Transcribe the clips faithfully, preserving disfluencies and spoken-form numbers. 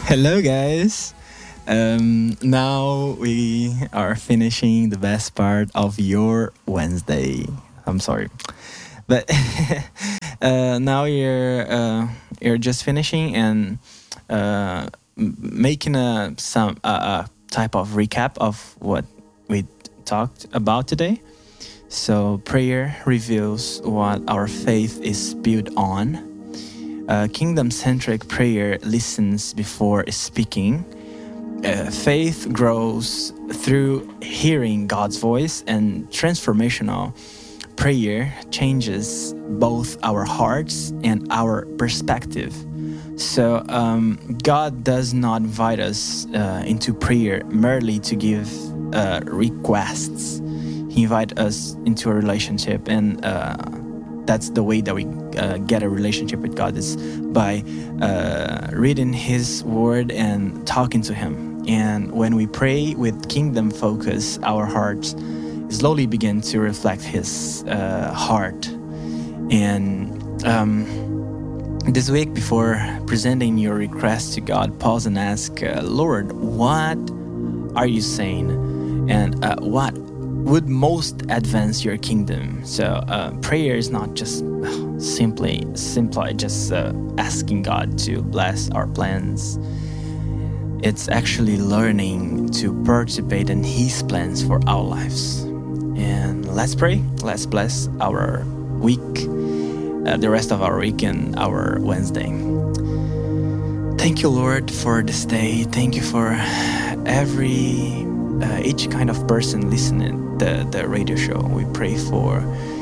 Hello, guys. Um, now we are finishing the best part of your Wednesday. I'm sorry, but uh, now you're uh, you're just finishing and uh, m- making a some uh, a type of recap of what we talked about today. So prayer reveals what our faith is built on. Uh, kingdom-centric prayer listens before speaking. Uh, faith grows through hearing God's voice, and transformational prayer changes both our hearts and our perspective. So um, God does not invite us uh, into prayer merely to give uh, requests. He invites us into a relationship, and uh, that's the way that we uh, get a relationship with God, is by uh, reading His Word and talking to Him. And when we pray with kingdom focus, our hearts slowly begin to reflect His uh, heart. And um, this week, before presenting your request to God, pause and ask, uh, Lord, what are you saying? And uh, what would most advance your kingdom? So uh, prayer is not just simply simply just uh, asking God to bless our plans. It's actually learning to participate in His plans for our lives. And let's pray. Let's bless our week, uh, the rest of our week and our Wednesday. Thank you, Lord, for this day. Thank you for every uh, each kind of person listening the the radio show. We pray for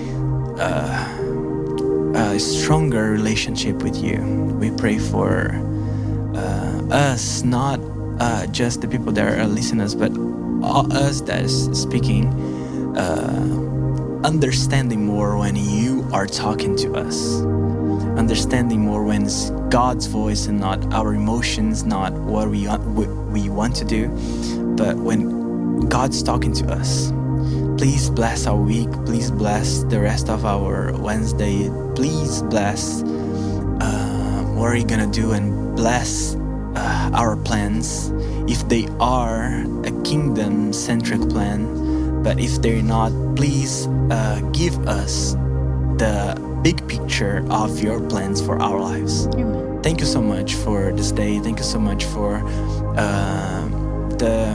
uh, a stronger relationship with you. We pray for uh, us, not uh, just the people that are listeners, but all us that is speaking, uh, understanding more when you are talking to us, understanding more when it's God's voice and not our emotions, not what we we want to do, but when God's talking to us. Please bless our week. Please bless the rest of our Wednesday. Please bless uh, what are you gonna do, and bless uh, our plans, if they are a kingdom-centric plan. But if they're not, please uh, give us the big picture of your plans for our lives. Amen. Thank you so much for this day. Thank you so much for uh, the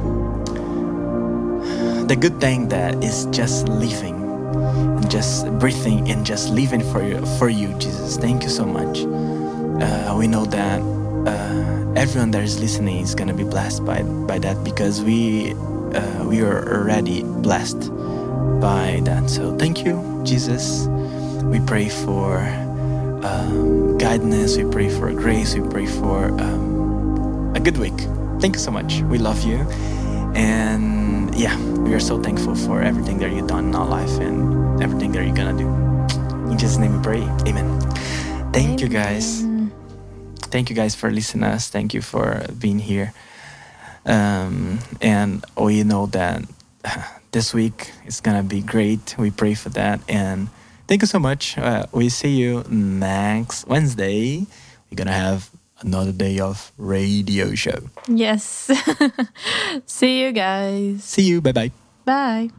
the good thing that is just living and just breathing and just living for you, for you, Jesus. Thank you so much. Uh, we know that uh, everyone that is listening is gonna be blessed by by that, because we uh, we are already blessed by that. So thank you, Jesus. We pray for um, guidance. We pray for grace. We pray for um, a good week. Thank you so much. We love you, and yeah, we are so thankful for everything that you've done in our life and everything that you're gonna do. In Jesus' name we pray. Amen. Thank Amen. you guys. Thank you guys for listening to us. Thank you for being here. Um, and we know that this week is gonna be great. We pray for that. And thank you so much. Uh, we see you next Wednesday. We're gonna have another day of radio show. Yes. See you guys. See you. Bye-bye. Bye.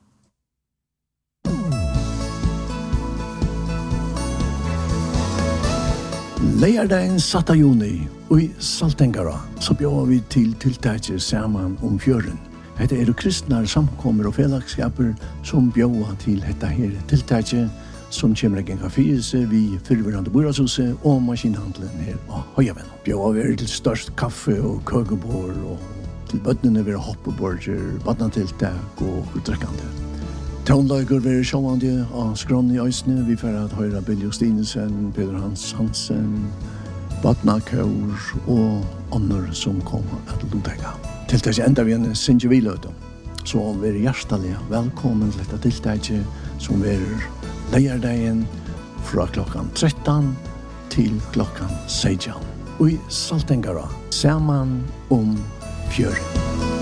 Leierdagen satta juni i Saltengara så bjóða vi til tiltæki saman om fjøren. Hetta eru kristnar samkomur og felagsskapur som bjóða til hetta her tiltæki som kommer að genga fyrir seg vi fyrverande búrashuset og maskinhandelen her á Høyavenn. Bjóða veri til størst kaffe og køkebor og til bøttene veri hoppeborger, badnatiltak og utrekkande. Tónleikur veri sjálvandi á skronni æsne. Vi fer at høyra Billy Stinesen, Peter Hans Hansen, badnakaur og annor som kommer at lutega. Tiltæki enda vi en sinje viløyde. Så veri hjertelig velkommen til dette tiltæki som veri leierdagen fra klokkan tretton til klokkan seksten. I Saltengara, saman om fjøren.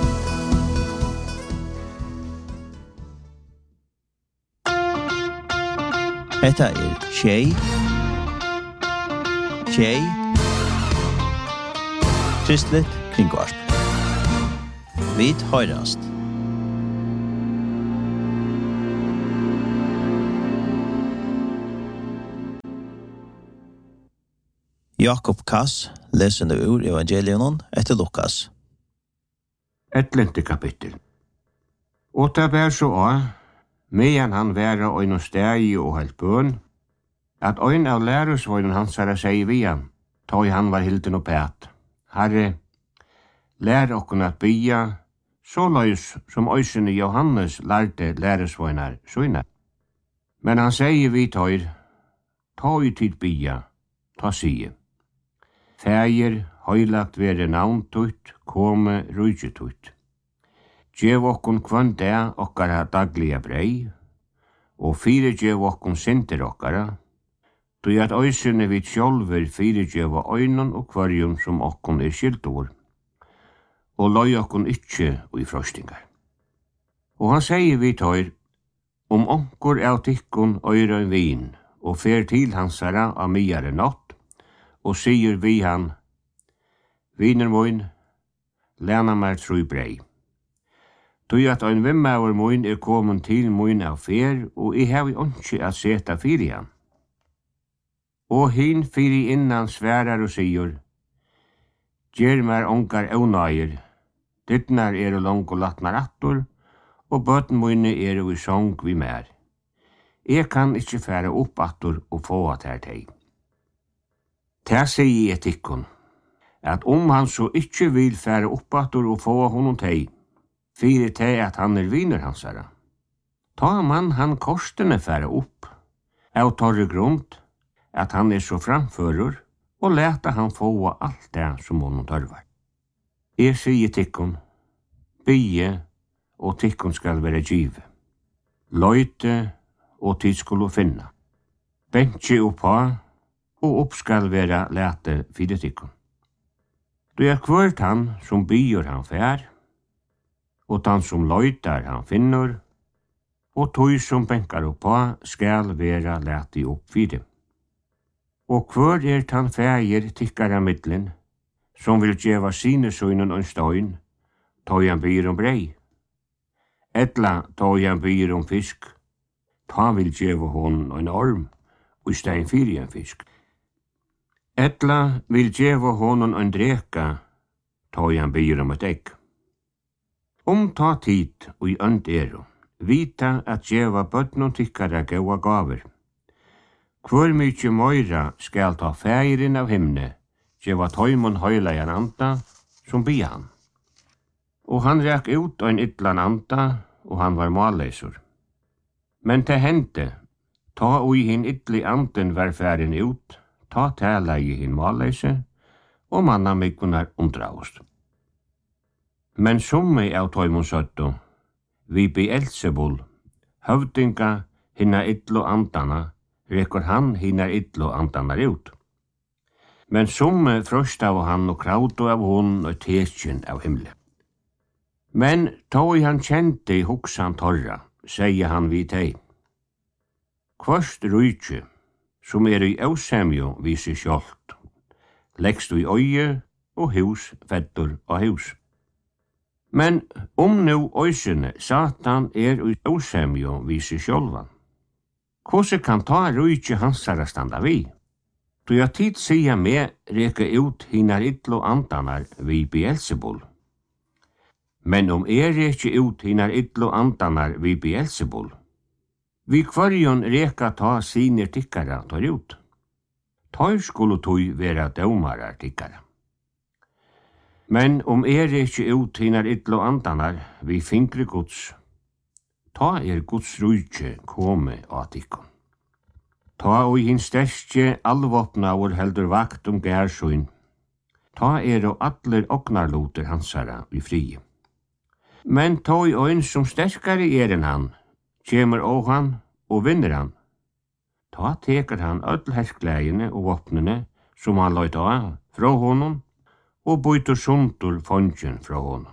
Hetta er Shay, Shay, Kristligt kringvarp. Vid høyrast. Jakob Kass leser nu ur evangelion etter Lukas. Ettlente kapittel. Og det bær så av, medan han væra øyne stegi og helt bøn, at øyne av læresvøynen hans herre sier vi han, tog han var hilden og pæt. Herre, lær okken at bya, så løys som øysene Johannes lærte læresvøyner søyne. Men han sier vi tøyr, tog i tid bya, ta sige. Fægir, høylagt vere navn tutt, kome rujtje tutt. Gjev okkon kvann dag okkara dagliga brei, og fire gjev okkon sinter okkara, tog at øysene vid sjolver fire gjev øynon og kvarjum som okkon er skildur, og løy okkon ikkje i frostingar. Og han sier vi tøyr, om onkur av tikkun øyra vin, og fer til hansara av miare natt, og sier vi han, viner moin, lena mer tru brei. Tui at ein vimmaur moin er komin til moin av fer, og I hevi onki at seta fyri han. Og hin fyri innan sverar og sier, gjer mer ongar eunægir, dittnar er lang og latnar attor, og bøten moine er i song vi mer. Jeg kan ikkje færa opp attor og få at her teg. Ta sier jeg tikkun, at om han så ikkje vil fære oppattor og få honom teg, fyrir teg at han er viner hansara. Ta man han korstene fære opp, av torre grunn, at han er så framfører, og leta han få alt det som honom tørvar. Jeg sier tikkun, bygge, og tikkun skal være give. Løyte, og tid skulle finna. Bentje oppa, og opp skal være lete fire tikkun. Du er kvart han som byr han fær, og han som løytar han finner, og tog som benkar oppa skal være lete opp fire. Og kvart er han fægir tikkara middelen, som vil djeva sine søgnen og støyn, tog han byr om brei. Etla tog han byr om fisk, ta vil djeva hon en orm, og stein fire en fisk. Etla vil djeva honom en dreka, ta han byr om et egg. Om ta tid og i ønd eru, vita at djeva bøtnon tikkara gaua gaver. Hvor mykje møyra skal ta færin av himne, djeva tøymon høylajan anda, som bia han. Og han ræk ut ein ytlan anda, og han var malleisur. Men til hente, ta ui hin ytli anden var færin ut, ta tala i hin malleise, og manna mikkunar undraust. Men summi av tøymon søttu, vi Beelzebul, høvdinga hinna ytlo andana, rekur han hinna ytlo andana ut. Men summi frøst av han og krautu av hon og tekjen av himle. Men tog han kjente i hoksan torra, sier han vi teg. Kvørst rujtje, som er i ausemjo viser sjålt, leggst du i øye og hus feddur og hus. Men om nu øysene Satan er i ausemjo viser sjålvan, hvordan kan ta rujtje hansara standa vi? Du har tid sier med reka ut hinar ytlo andanar vi Beelzebul. Men om er reka ut hinar ytlo andanar vi Beelzebul, vi kvarjon reka ta siner tikkara tar ut. Tar skulle tog vera dømarar tikkara. Men om er ikkje ut hinar ytlo andanar vi fingre gods, ta er gods rujtje kome av tikkun. Ta og hin sterske allvåpnaur heldur vakt om gærsøyn, ta er og atler oknarloter hansara vi frie. Men ta i øyn som sterkare er enn han, kjemur og han og vinner han. Ta teker han öll hersklægene og våpnene som han løyt av fra honom, og byter sundur fondjen fra honom.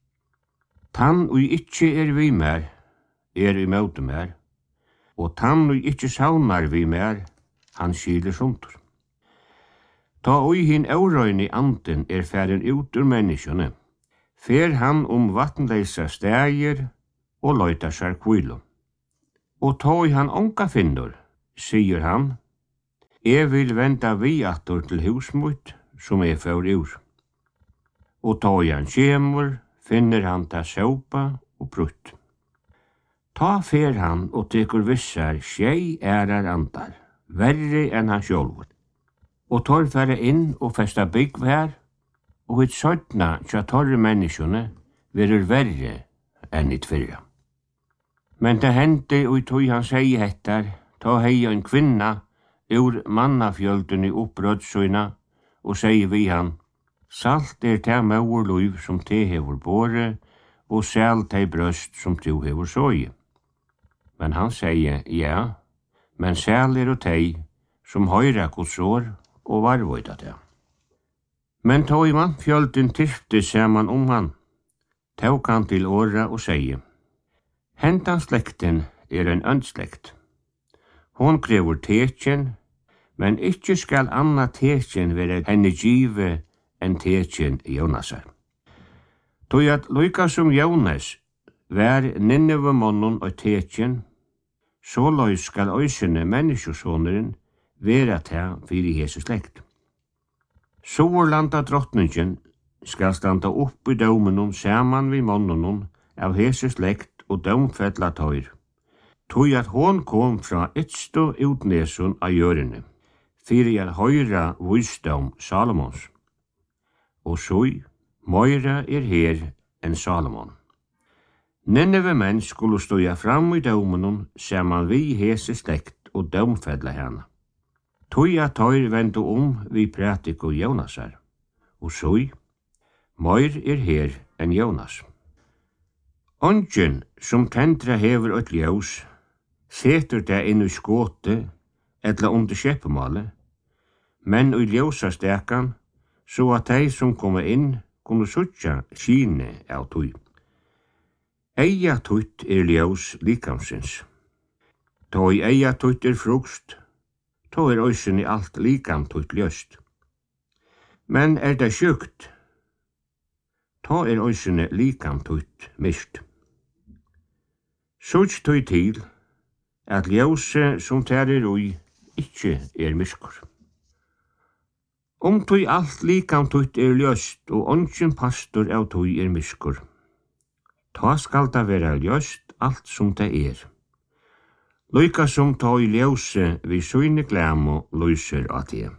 Tann og ikkje er vi mer, er i møte mer, og tann og ikkje saunar vi mer, han skiler sundur. Ta oi hin eurøyni anden er færen ut ur menneskjone, fer han om vatnleisa stægir og løytar seg kvilo. Og ta i han onka finnur, sier han, jeg vil venda vi attor til husmut som er for ur. Og ta i han kjemur, finner han ta sjåpa og prutt. Ta fer han og tekur vissar tjei ærar andar, verre enn han sjálfur. Og tar færa inn og festa bygg her, og hitt søtna tja torre menneskjone verur verre enn hitt fyrra. Men det hendte og tog han segi hettar, ta hei en kvinna ur mannafjöldunni opprødsøyna og segi vi han, salt er ta maur luiv som te hefur båre, og sel te brøst som tu hefur såje. Men han segi, ja, men sel er og tei som høyra kotsår og varvøyda det. Men ta i man fjölden tirpte saman om han, tåg han til åra og segi, hentan slekten er en ønslekt. Hon krever tekjen, men ikkje skal anna tekjen være henne give enn tekjen Jonasar. Tog at loika som Jonas vær Nineve månen og tekjen, så løy skal øysene menneskjøsåneren være til fyrir Jesu slekt. Soverlanda drottningen skal standa opp i dømenon saman vi månenon av Jesu slekt og dømfella tøyr, tog at hon kom fra ytsto utnesun av gjørene, fyrir at høyra visdom Salomons. Og soi, møyra er her enn Salomon. Nineve menn skulle ståja fram i dømenon saman vi Jesu slekt og dømfella henne. Tog at tøyr vendu om vi pratiko Jonasar, og soi, møyr er her enn Jonas. Ongen som tendra hever et ljós, setur det inn i skåte, etla under kjeppemale, men i ljósa stekan, så at de som kommer inn, kunne suttja kine av tøy. Eia tøyt er ljós likamsins. Ta i eia tøyt er frukst, ta er òsyn i alt likam tøyt ljöst. Men er det sjukt, ta er òsyn i likam tøyt mist. Sutt tøy til, at ljóse som tær er ui, ikkje er miskur. Om tøy alt likam tøyt er ljöst, og ongen pastor av tøy er miskur, ta skal det være ljöst alt som det er. Loika som tøy ljóse vi søyne glemo lyser at det.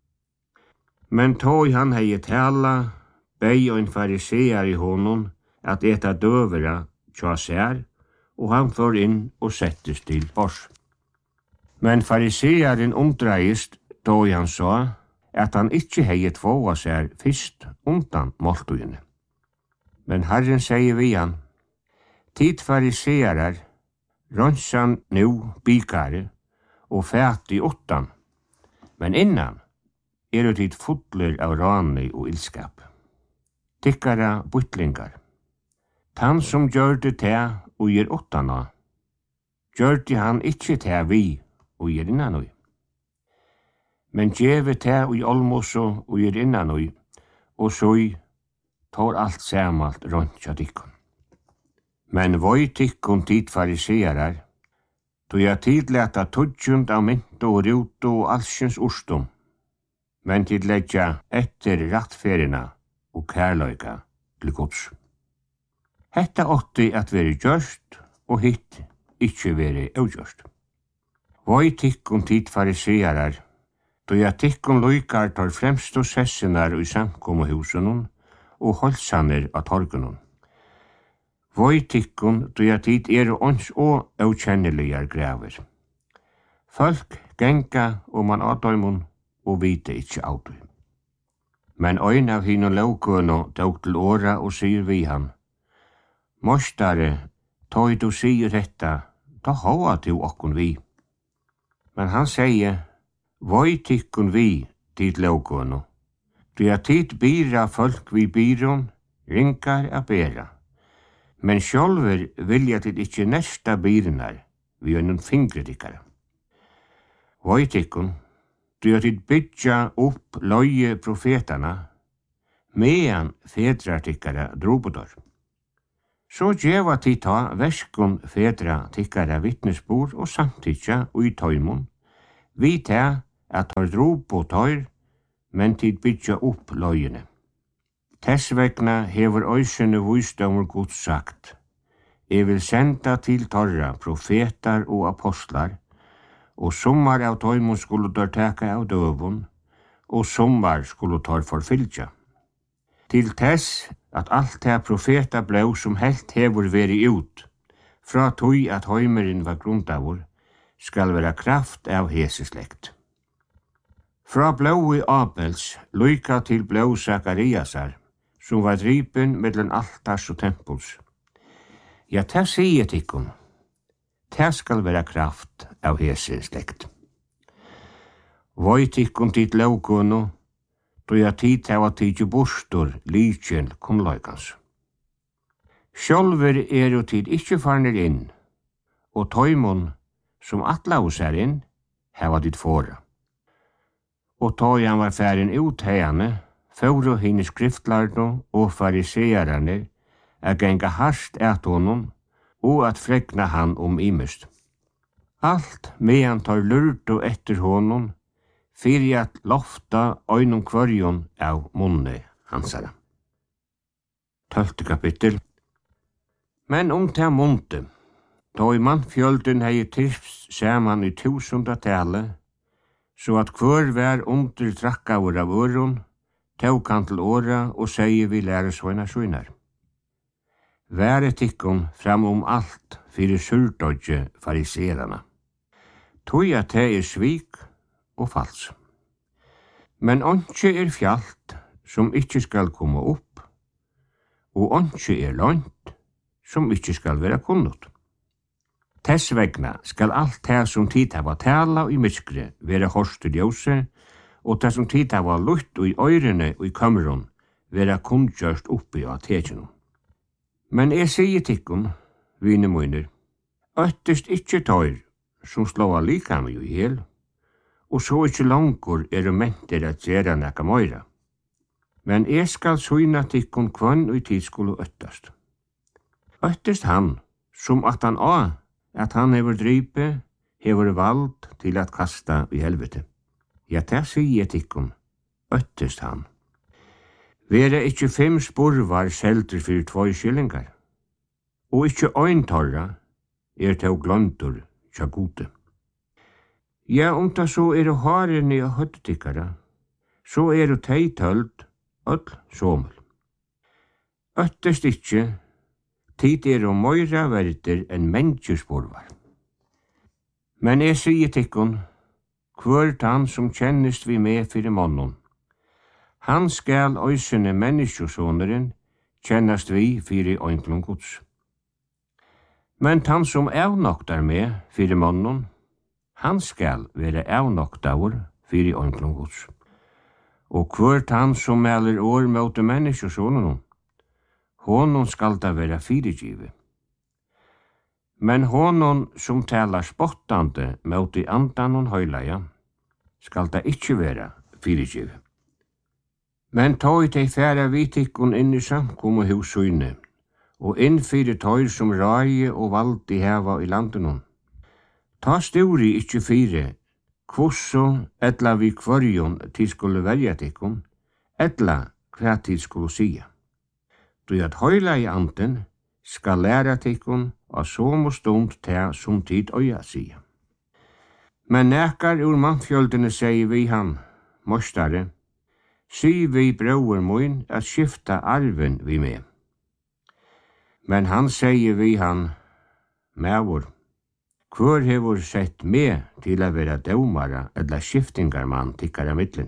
Men tøy han hei tala, bei og en farisear i honom, at eta døvera tja sær, og han får inn og settes til bors. Men farisearen omdreist, da han sa, at han ikkje hei tvåa sær fyrst undan måltugene. Men Herren sier vi han, tid farisearar, rønsan nu bikare, og fæt i åttan, men innan er det tid fotler av rane og ilskap. Tikkara butlingar. Tan som gjør det til og gir åttana, gjør det han ikkje til vi og gir innanøy. Men djeve til og olmoso og gir innanøy, og så tar alt samalt rundt tja dikkon. Men voi tikkon tid farisearar, då jeg tidleta tudjund av mynt og rut og alskjens orstum, men tidletja etter rattferina og kærløyga til gods. Hetta åtti at veri gjørst, og hitt ikkje veri augjørst. Voi tikkun tid farisearar, då jeg tikkun loikar tar fremst og sessinar i samkommuhusunum og holsanir av torgunum. Voi tikkun, då jeg tid er ons og aukjenneligar graver. Folk genga og man adøymun og vite ikkje adøy. Men øyn av hinn og laukøno tåg til åra og sier vi han, Mostare, tøy du sier detta, ta hoa til okkun vi. Men han sier, voi tikkun vi, tid laukøno. Du er tid bira folk vi biron, ringar a bera. Men sjálfur vilja til ikkje nesta birinar, vi øynun fingre dikkara. Voi tikkun, Du har tid bytja upp löje profeterna, medan fedrar tikkara drobodor. Så djeva tid ta verskon fedra tikkara vittnesbord og samtidja ui tøymon, vi ta at har drobodor, men tid bytja upp løjene. Tess vegna hever øysene visdomur Gud sagt, jeg vil senda til torra profetar og apostlar, og sommar av tøymon skulle dør teka av døvun, og sommar skulle tar forfylja. Til tess at alt det profeta blev som helt hever veri ut, fra tøy at høymeren var grundavur, skal vera kraft av heseslekt. Fra blå i Abels, lyka til blå Sakariasar, som var dripen mellom altars og tempuls. Ja, ta sier tikkum, ta skal vera kraft av heseslekt. Voi tikkum tit lovkunnu, då jag tid hava tidju bostor likjen kunnløykans. Sjálver er jo tid ikkje farnir inn, og tøymon som atlaus er inn, hava dit fora. Og tøy han var færen ut heiane, fåru hinn skriftlarno og farisearane, a genga harst et honom, og at fregna han om imust. Alt medan tar lurdu etter honom, fyrir at lofta øynum kvarjon av munne hansara. Tölfte kapittel. Men om ta munte, då i mannfjölden hei tips saman i tusunda tale, så at kvar vær under trakkavur av øron, tåg han til åra og sier vi læresvøyna søynar. Være tikkun fram om alt fyrir surdodje fariserana. Tog at det er svik og fals. Men ontsje er fjalt som ikkje skal komme opp, og ontsje er langt som ikkje skal være kunnot. Tess vegna skal alt det som tid hava tala i myskre være horst i ljøse, og det som tid hava lutt i øyrene og i kamron være kunngjørst oppi av tekjennom. Men jeg sier tikkun, vine møyner, øttest ikkje tøyr som slår lika meg i hel, og så ikkje langur er menter at gjera nekka møyra. Men jeg skal søyna tikkun kvann og i tid skulle øttast. Øttest han, som at han a, at han hever drype, hever vald til at kasta i helvete. Ja, ta sier tikkun, øttest han. Vera ikkje fem spurvar selter fyrir tvoi skillingar, og ikkje øyntorra er tau gløntur tja gode. Ja, om ta så er det harene av høttetikkara, så er det tei tøld, öll somul. Øttest ikkje, tid er det møyra verder enn menneskespurvar. Men jeg sier tikkun, hvert han som kjennest vi med fyrir månen, han skal øysene menneskesåneren kjennast vi fyrir øynklung gods. Men han som avnoktar med fyrir månen, han skal være avnoktaur fyrir øynklung gods. Og hvert han som meler år møte menneskesåneren, honom skal da være fyrirgive. Men honom som talar spottande møte andan og høylaja, skal da ikkje være fyrirgive. Men tøy tei færa vitikkun inn i samkomme hussyne, og innfyrir tøyr som rage og vald i heva i landenon. Ta sturi ikkje fyre, kvosso etla vi kvarjon tid skulle velja tikkun, etla hva tid skulle sia. Du at høyla i anden skal læra tikkun av som og stund ta som tid øya sia. Men nekar ur mannfjöldene sier vi han, mostare, si vi brauer moin at skifta arven vi med. Men han sier vi han, mævor, hvor hevur sett med til a vera dømara eller skiftingarmann tikkara middelen.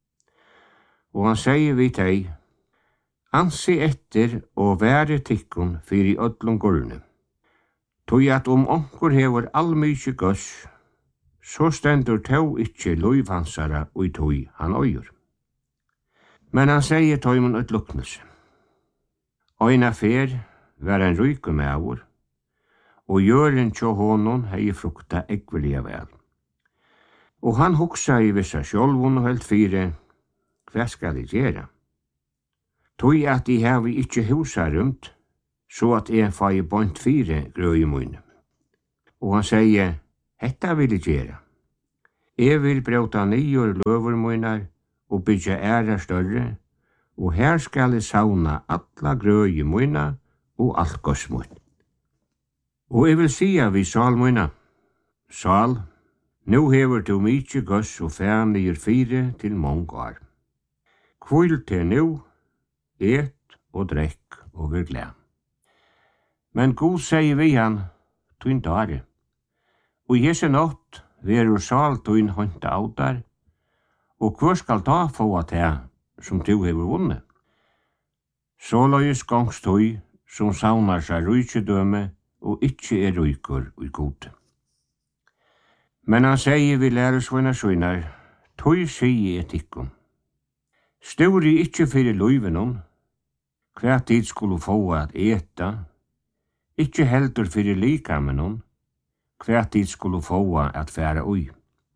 Og han sier vi tei, ansi etter og være tikkun fyrir öllum gurne. Tui at om onkur hevur allmykje gøss, så stendur tau ikkje loivansara ui tui han øyur. Men han sier tøymon ut luknelse. Øyna fer var en rykum avur, og gjøren tjå honom hei frukta ekvelia vel. Og han hugsa i vissa sjálvun og helt fire, hva skal jeg gjøre? Tog at jeg har ikke husa rundt, så at jeg får i bont fire grøy i munne. Og han sier, hetta vil jeg gjøre. Jeg vil brauta nyer løver munnar og byggja æra større, og her skal jeg sauna alla grøy i munna og alt gossmunn. Og jeg vil sia vi Sal munna, Sal, nu hever du mykje goss og fær nyer fire til mong år. Kvil til nu, et og drekk og vil gled. Men god sier vi han, tuin dare. Og i hese natt verur Sal tuin hånda autar, og hvor skal da få at det som du hever vunnet? Så løyes gongstøy som saunar seg rujtjedøme og ikkje er rujkur ui gode. Men han sier vi læresvøyna søynar, tøy sier etikkum. Sturi ikkje fyrir løyvenon, hva tid skulle få at eta, ikkje heldur fyrir likamenon, hva tid skulle få at færa ui.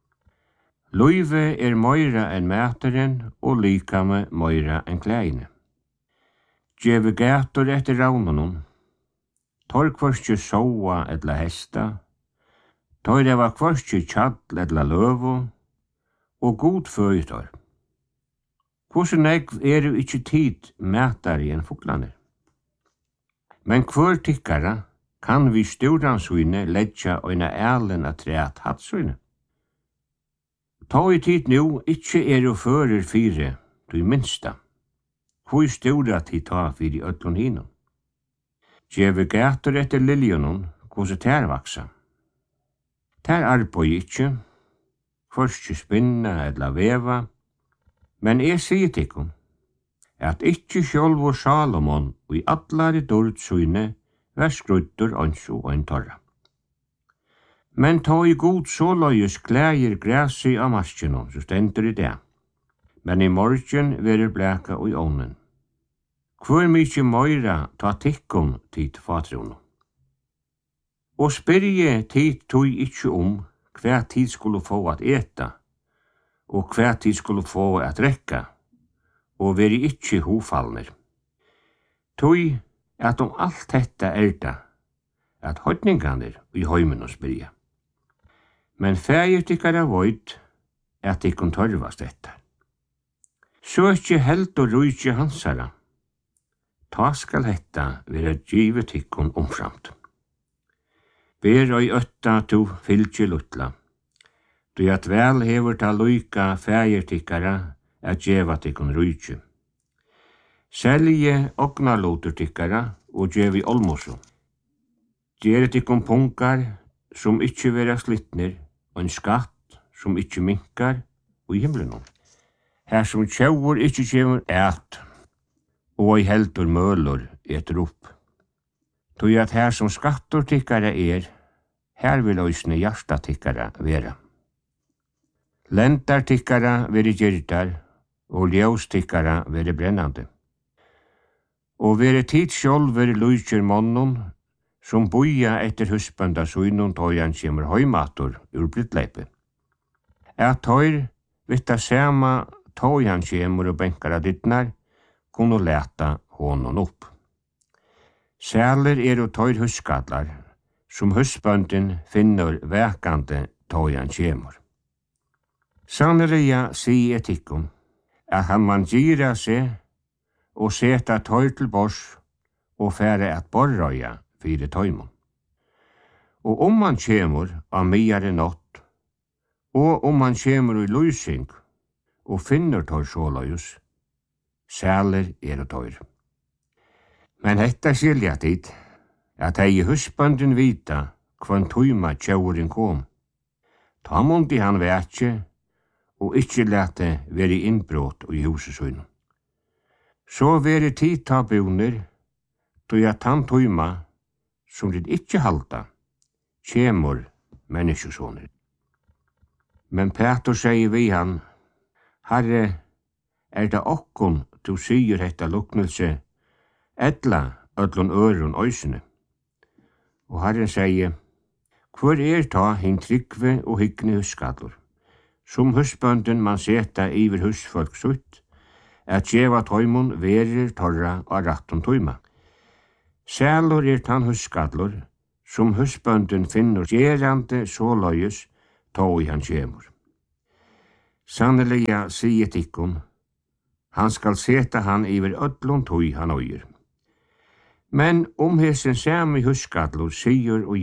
Løyve er møyra enn mæteren og likame møyra enn klæine. Djeve gætur etter raunonon, tor kvarskje soa etla hesta, tor eva kvarskje tjall etla løvo, og god føytor. Hvordan negv er jo ikkje tid mætare enn fuklaner? Men hver tikkara kan vi sturansvine ledja oina ælen at treat hatsvine. Ta i tid nu ikkje er jo fører fire, du minsta. Hvor stora tid ta fyrir öllun hinum? Djeve gætur etter liljonon, hvordan tær vaksa. Tær arboi ikkje, hvorskje spinna eller veva, men jeg sier tikkum, at ikkje sjálvur Salomon og i allari dård syne var skruddur ansju og en torra. Men ta i god så løyes klægir græsi av maskjenon, så stendur i det. Men i morgen verir blæka og i ånden. Hvor mykje møyra ta tikkum tid fatrunu. Og spyrje tid tog ikkje om hva tid skulle få at eta, og hva tid skulle få at rekka, og veri ikkje hofallner. Tog at om alt detta er det, at høytninganer i høymen og spyrja. Men fægir tykkara void at tykkun tørvast detta. Så ikkje held og rujtje hansara, ta skal hetta vera givet tykkun omframt. Ber og i øtta to fylgje lutla, du at vel hever ta luika fægir tykkara at djeva tykkun rujtje. Selje ogna lutur tykkara og djevi olmosu. Djere tykkun punkar som ikkje vera slittner, og en skatt som ikkje minkar og i himmelen. Her som tjaur ikkje kjemur et, og i heldur mølur etter opp. Tog at her som skattur tykkara er, her vil òsne hjärsta tykkara vera. Lendar tykkara veri gyrdar, og ljós tykkara veri brennande. Og veri tid sjálfur lujtjer monnum, som boja etter husbanda suinun tøyan kjemur høymatur ur blittleipi. At tøyr, vitta sema tøyan kjemur og benkara dittnar, kunne leta honon opp. Sæler er og tøyr huskallar, som husbandin finner vekande tøyan kjemur. Sanneliga sier etikkum, at han man gira seg og seta tøyr til bors og fære at borrøya fyrir tøymon. Og om man kjemur av miare nått, og om man kjemur i lysing og finner tøyr såløyus, sæler er og tøyr. Men hetta skilja tid, at hei husbandin vita kvann tøyma tjaurin kom. Ta mundi han vekje, og ikkje lete veri innbrot i husesunnen. Så veri tid ta buner, tog at han tøyma, som det ikkje halda, kjemur menneskesåner. Men Petur sier vi han, Herre, er det okkon du sier hetta luknelse, etla ödlun ørun øysene. Og Herren sier, hvor er ta hin tryggve og hyggni huskallur, som husbønden man seta iver husfolk sutt, at djeva tøymon verir torra og ratton tøyma. Sælur er tan huskadlur, som husbønden finner gerande såløyes, tå i han kjemur. Sanneliga siet ikkon, han skal seta han iver ödlon tøy han øyer. Men om hesen sami huskadlur sier og